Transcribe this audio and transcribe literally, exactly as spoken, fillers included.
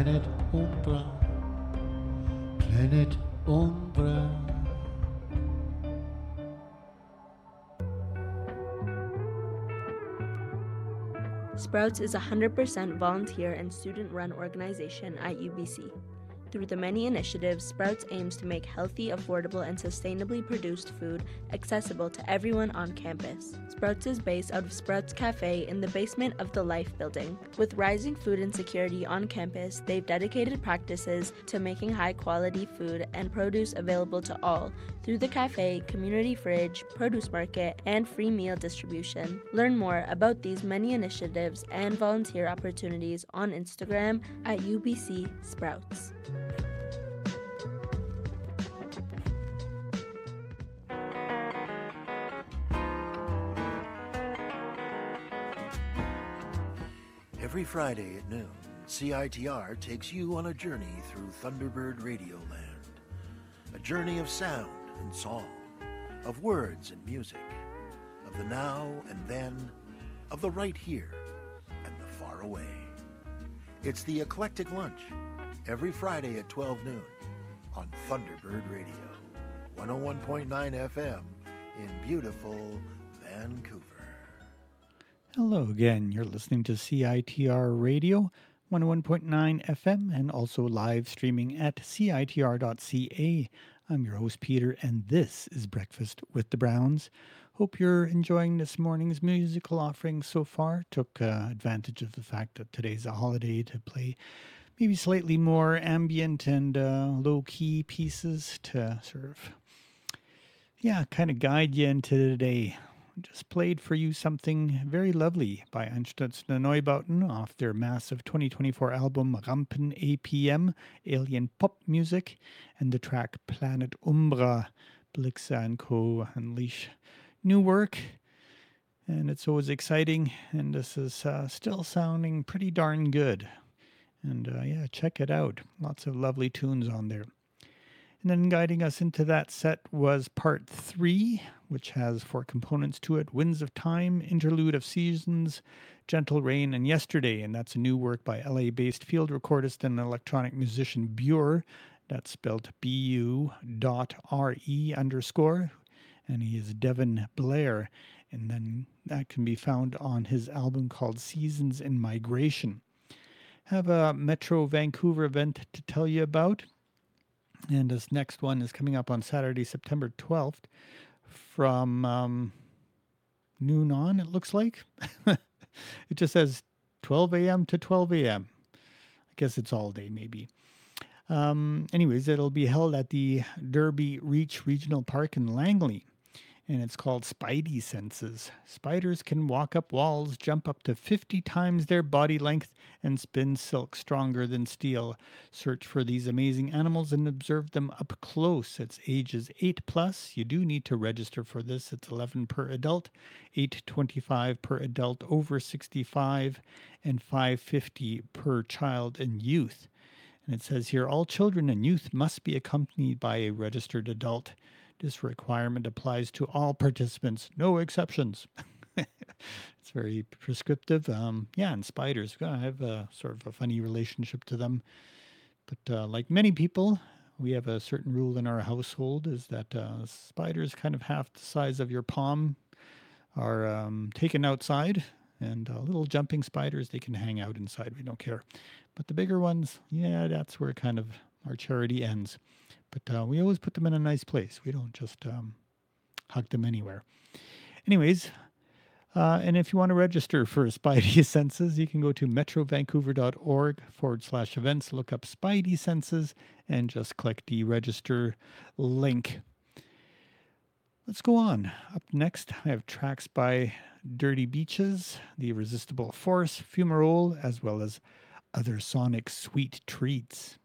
Planet Umbra, Planet Umbra. Sprouts is a one hundred percent volunteer and student-run organization at U B C. Through the many initiatives, Sprouts aims to make healthy, affordable, and sustainably produced food accessible to everyone on campus. Sprouts is based out of Sprouts Cafe in the basement of the Life building. With rising food insecurity on campus, they've dedicated practices to making high-quality food and produce available to all through the cafe, community fridge, produce market, and free meal distribution. Learn more about these many initiatives and volunteer opportunities on Instagram at U B C Sprouts. Every Friday at noon, C I T R takes you on a journey through Thunderbird Radioland. A journey of sound and song, of words and music, of the now and then, of the right here and the far away. It's the Eclectic Lunch, every Friday at twelve noon on Thunderbird Radio, one oh one point nine F M in beautiful Vancouver. Hello again. You're listening to C I T R Radio, one oh one point nine F M, and also live streaming at C I T R dot C A. I'm your host, Peter, and this is Breakfast with the Browns. Hope you're enjoying this morning's musical offering so far. Took uh, advantage of the fact that today's a holiday to play maybe slightly more ambient and uh, low-key pieces to sort of, yeah, kind of guide you into the day. Just played for you something very lovely by Einstürzende Neubauten off their massive twenty twenty-four album Rampen A P M, Alien Pop Music, and the track Planet Umbra. Blixa and Co. unleash new work, and it's always exciting, and this is uh, still sounding pretty darn good. And uh, yeah, check it out. Lots of lovely tunes on there. And then guiding us into that set was part three, which has four components to it: Winds of Time, Interlude of Seasons, Gentle Rain, and Yesterday. And that's a new work by L A-based field recordist and electronic musician Bure. That's spelled B U dot R E underscore. And he is Devin Blair. And then that can be found on his album called Seasons in Migration. Have a Metro Vancouver event to tell you about. And this next one is coming up on Saturday, September twelfth from um, noon on, it looks like. It just says twelve a.m. to twelve a.m. I guess it's all day, maybe. Um, anyways, it'll be held at the Derby Reach Regional Park in Langley. And it's called Spidey Senses. Spiders can walk up walls, jump up to fifty times their body length, and spin silk stronger than steel. Search for these amazing animals and observe them up close. It's ages eight plus. You do need to register for this. It's eleven per adult, eight twenty-five per adult over sixty-five, and five fifty per child and youth. And it says here, all children and youth must be accompanied by a registered adult. This requirement applies to all participants, no exceptions. It's very prescriptive. Um, yeah, and spiders, I have a sort of a funny relationship to them. But uh, like many people, we have a certain rule in our household is that uh, spiders kind of half the size of your palm are um, taken outside. And uh, little jumping spiders, they can hang out inside. We don't care. But the bigger ones, yeah, that's where kind of our charity ends. But uh, we always put them in a nice place. We don't just um, hug them anywhere. Anyways, uh, and if you want to register for Spidey Senses, you can go to metrovancouver.org forward slash events, look up Spidey Senses, and just click the register link. Let's go on. Up next, I have tracks by Dirty Beaches, The Irresistible Force, Fumarole, as well as other sonic sweet treats.